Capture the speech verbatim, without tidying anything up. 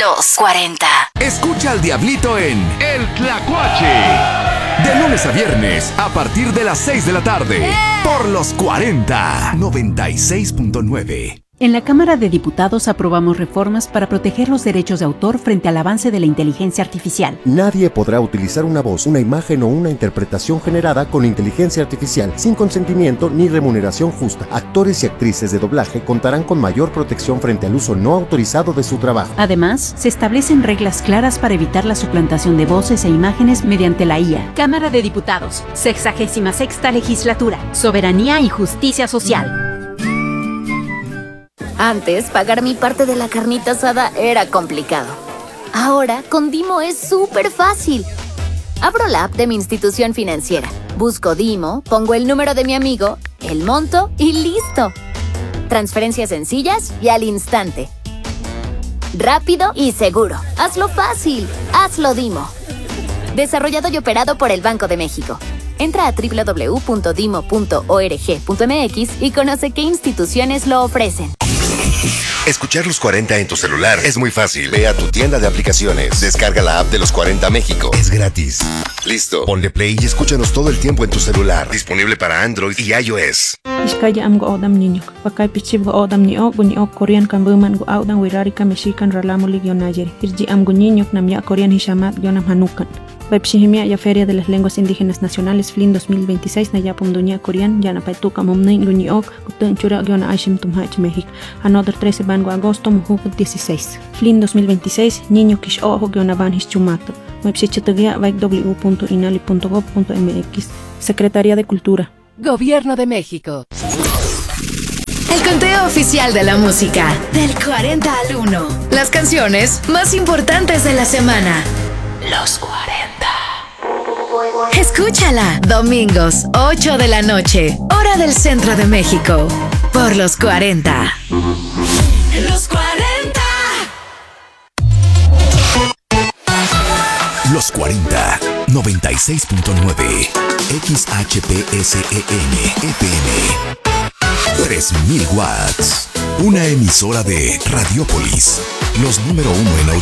Los cuarenta. Escucha al Diablito en El Tlacuache. De lunes a viernes, a partir de las seis de la tarde. ¡Eh! Por Los cuarenta. noventa y seis punto nueve. En la Cámara de Diputados aprobamos reformas para proteger los derechos de autor frente al avance de la inteligencia artificial. Nadie podrá utilizar una voz, una imagen o una interpretación generada con inteligencia artificial sin consentimiento ni remuneración justa. Actores y actrices de doblaje contarán con mayor protección frente al uso no autorizado de su trabajo. Además, se establecen reglas claras para evitar la suplantación de voces e imágenes mediante la I A. Cámara de Diputados, sexagésima sexta legislatura, soberanía y justicia social. Antes, pagar mi parte de la carnita asada era complicado. Ahora, con Dimo es súper fácil. Abro la app de mi institución financiera, busco Dimo, pongo el número de mi amigo, el monto y listo. Transferencias sencillas y al instante. Rápido y seguro. Hazlo fácil. Hazlo Dimo. Desarrollado y operado por el Banco de México. Entra a doble u doble u doble u punto dimo punto org punto m x y conoce qué instituciones lo ofrecen. Escuchar Los cuarenta en tu celular es muy fácil. Ve a tu tienda de aplicaciones, descarga la app de Los cuarenta México. Es gratis. Listo. Ponle play y escúchanos todo el tiempo en tu celular. Disponible para Android y iOS. Iskaya am go odam niño. Pakai pichib go odam niño, bunio Korean kan buman go odam wirari ka mexican ralamuli gyonayer. Irji am go niño nam ya Korean hishamat gyonam hanukan. Webshihimia ya Feria de las Lenguas Indígenas Nacionales F L I N dos mil veintiséis na yapum dunia Korean ya na paituka momnin guniok gutun chura gyona aishim tumhach México. Another trece bango agosto mujuk dieciséis. F L I N dos mil veintiséis niño kish ojo gyona van hischumato. Webshichetagya vaik w w w punto inali punto gov punto m x. Secretaría de Cultura. Gobierno de México. El conteo oficial de la música. Del cuarenta al uno. Las canciones más importantes de la semana. Los cuarenta. Escúchala. Domingos, ocho de la noche. Hora del centro de México. Por Los cuarenta. Los cuarenta. Los cuarenta. noventa y seis punto nueve. X H P S E N F M. tres mil watts. Una emisora de Radiopolis. Los número uno en